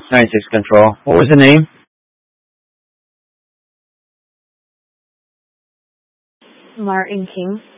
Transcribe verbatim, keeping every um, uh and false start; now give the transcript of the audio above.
nine six Control. What was the name? Martin King.